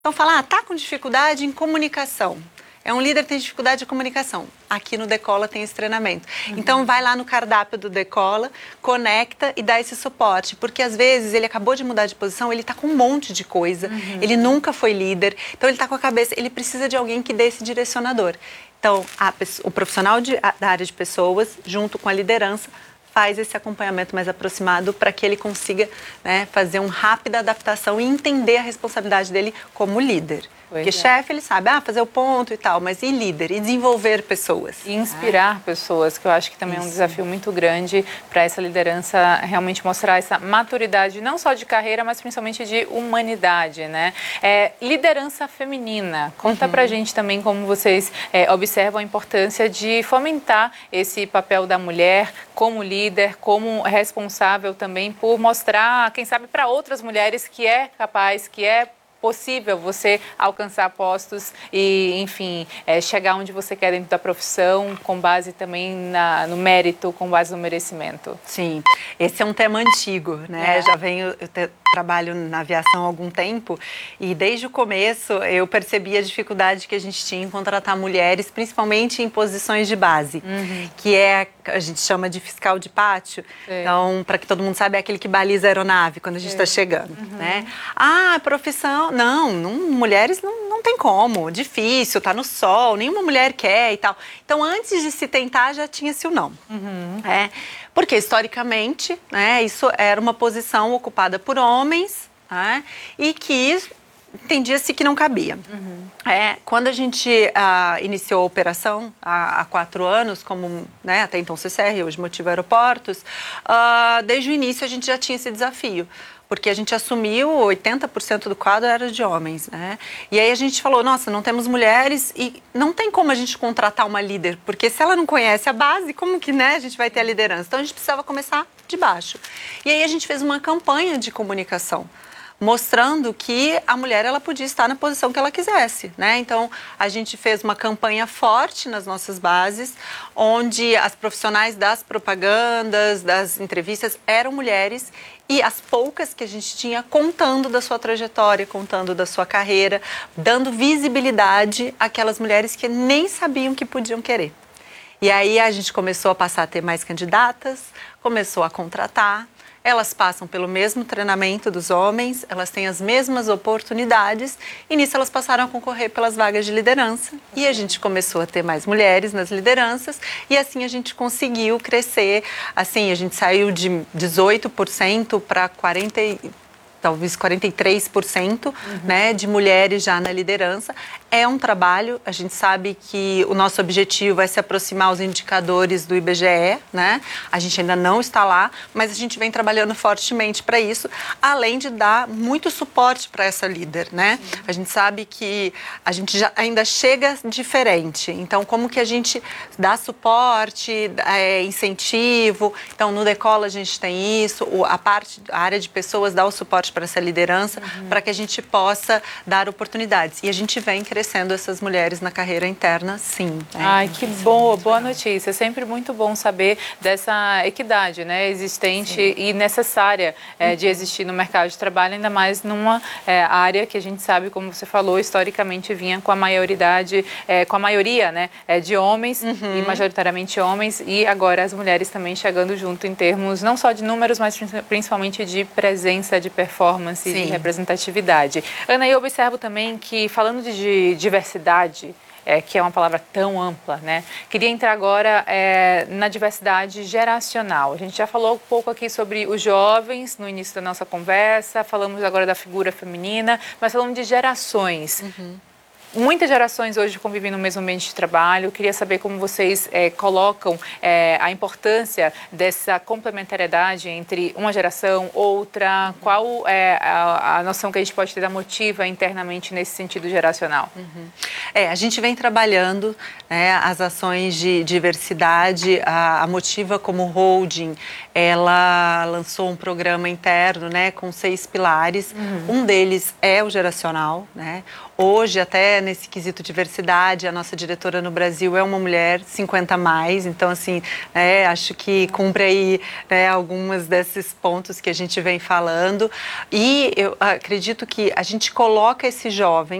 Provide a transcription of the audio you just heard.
Então fala, tá com dificuldade em comunicação. É um líder que tem dificuldade de comunicação. Aqui no Decola tem esse treinamento. Então vai lá no cardápio do Decola, conecta e dá esse suporte. Porque às vezes ele acabou de mudar de posição, ele tá com um monte de coisa, ele nunca foi líder, então ele tá com a cabeça, ele precisa de alguém que dê esse direcionador. Então o profissional da área de pessoas, junto com a liderança, faz esse acompanhamento mais aproximado para que ele consiga, né, fazer uma rápida adaptação e entender a responsabilidade dele como líder. Porque chefe, ele sabe, fazer o ponto e tal, mas e líder? E desenvolver pessoas? E inspirar pessoas, que eu acho que também é um desafio muito grande para essa liderança realmente mostrar essa maturidade, não só de carreira, mas principalmente de humanidade, né? Liderança feminina. Conta pra gente também como vocês observam a importância de fomentar esse papel da mulher como líder, como responsável também por mostrar, quem sabe, para outras mulheres que é capaz, que é possível você alcançar postos e, enfim, chegar onde você quer dentro da profissão, com base também no mérito, com base no merecimento. Sim, esse é um tema antigo, né? Eu trabalho na aviação há algum tempo e desde o começo eu percebi a dificuldade que a gente tinha em contratar mulheres, principalmente em posições de base, que a gente chama de fiscal de pátio. Então, para que todo mundo saiba, é aquele que baliza a aeronave quando a gente está chegando, né? Profissão, não, mulheres não tem como, difícil, tá no sol, nenhuma mulher quer e tal. Então, antes de se tentar, já tinha-se o não. Porque, historicamente, né, isso era uma posição ocupada por homens, né, e que entendia-se que não cabia. Quando a gente iniciou a operação há 4 anos, como, né, até então CCR, hoje Motiva Aeroportos, desde o início a gente já tinha esse desafio. Porque a gente assumiu 80% do quadro era de homens, né? E aí a gente falou, nossa, não temos mulheres e não tem como a gente contratar uma líder, porque se ela não conhece a base, como que, né, a gente vai ter a liderança? Então a gente precisava começar de baixo. E aí a gente fez uma campanha de comunicação, mostrando que a mulher ela podia estar na posição que ela quisesse, né? Então, a gente fez uma campanha forte nas nossas bases, onde as profissionais das propagandas, das entrevistas, eram mulheres e as poucas que a gente tinha contando da sua trajetória, contando da sua carreira, dando visibilidade àquelas mulheres que nem sabiam que podiam querer. E aí a gente começou a passar a ter mais candidatas, começou a contratar. Elas passam pelo mesmo treinamento dos homens, elas têm as mesmas oportunidades e nisso elas passaram a concorrer pelas vagas de liderança. E a gente começou a ter mais mulheres nas lideranças e assim a gente conseguiu crescer. Assim, a gente saiu de 18% para talvez 43%, né, de mulheres já na liderança. É um trabalho, a gente sabe que o nosso objetivo é se aproximar aos indicadores do IBGE, né? A gente ainda não está lá, mas a gente vem trabalhando fortemente para isso, além de dar muito suporte para essa líder, né? A gente sabe que a gente ainda chega diferente, então como que a gente dá suporte, incentivo, então no Decola a gente tem isso, a área de pessoas dá o suporte para essa liderança, para que a gente possa dar oportunidades. E a gente vem crescendo essas mulheres na carreira interna, sim. Ai, que boa notícia. É sempre muito bom saber dessa equidade, né, existente e necessária de existir no mercado de trabalho, ainda mais numa área que a gente sabe, como você falou, historicamente vinha com a maioridade, com a maioria, né, de homens e majoritariamente homens, e agora as mulheres também chegando junto em termos não só de números, mas principalmente de presença, de performance e de representatividade. Ana, eu observo também que, falando de diversidade, que é uma palavra tão ampla, né? Queria entrar agora na diversidade geracional. A gente já falou um pouco aqui sobre os jovens no início da nossa conversa, falamos agora da figura feminina, mas falando de gerações. Muitas gerações hoje convivem no mesmo ambiente de trabalho. Eu queria saber como vocês colocam a importância dessa complementariedade entre uma geração, outra. Qual é a noção que a gente pode ter da Motiva internamente nesse sentido geracional? A gente vem trabalhando, né, as ações de diversidade. A Motiva, como holding, ela lançou um programa interno, né, com 6 pilares. Um deles é o geracional, né? Hoje, até nesse quesito diversidade. A nossa diretora no Brasil é uma mulher 50 a mais, então assim, acho que cumpre aí algumas desses pontos que a gente vem falando. E eu acredito que a gente coloca esse jovem